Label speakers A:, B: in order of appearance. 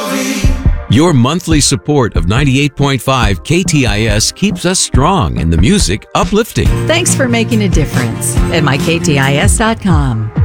A: Your monthly support of 98.5 KTIS keeps us strong and the music uplifting.
B: Thanks for making a difference at myktis.com.